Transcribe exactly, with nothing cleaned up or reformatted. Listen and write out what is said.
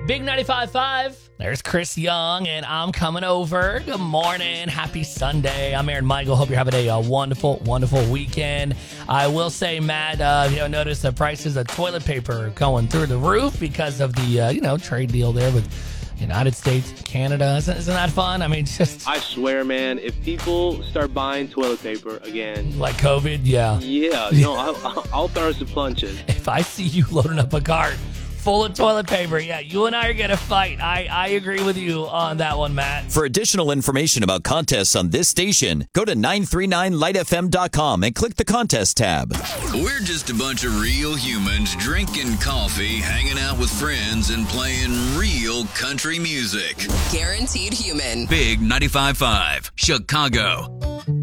Big ninety-five point five. There's Chris Young, and I'm coming over. Good morning. Happy Sunday. I'm Aaron Michael. Hope you're having a, uh wonderful, wonderful weekend. I will say, Matt, uh, you know, notice the prices of toilet paper going through the roof because of the, uh, you know, trade deal there with United States, Canada. Isn't, isn't that fun? I mean, just... I swear, man, if people start buying toilet paper again... Like COVID? Yeah. Yeah. No, I'll, I'll throw some punches. If I see you loading up a cart full of toilet paper, yeah, you and I are going to fight. I, I agree with you on that one, Matt. For additional information about contests on this station, go to nine three nine light f m dot com and click the contest tab. We're just a bunch of real humans drinking coffee, hanging out with friends, and playing real country music. Guaranteed Human. Big ninety-five point five, Chicago.